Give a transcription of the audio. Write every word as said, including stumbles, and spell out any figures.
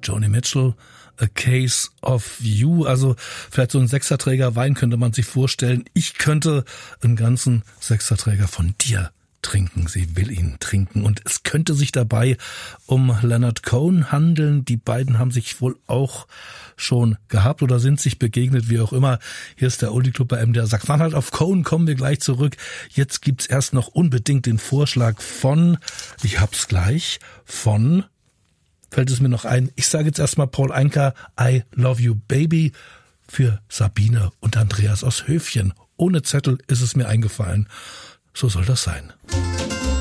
Joni Mitchell, A Case of You. Also vielleicht so ein Sechserträger Wein könnte man sich vorstellen. Ich könnte einen ganzen Sechserträger von dir trinken. Sie will ihn trinken. Und es könnte sich dabei um Leonard Cohen handeln. Die beiden haben sich wohl auch schon gehabt oder sind sich begegnet, wie auch immer. Hier ist der Oldie Club bei M D R Sachsen-Anhalt. Auf Cohen kommen wir gleich zurück. Jetzt gibt's erst noch unbedingt den Vorschlag von, ich hab's gleich, von, fällt es mir noch ein, ich sage jetzt erstmal Paul Anka, I Love You Baby, für Sabine und Andreas aus Höfchen. Ohne Zettel ist es mir eingefallen. So soll das sein.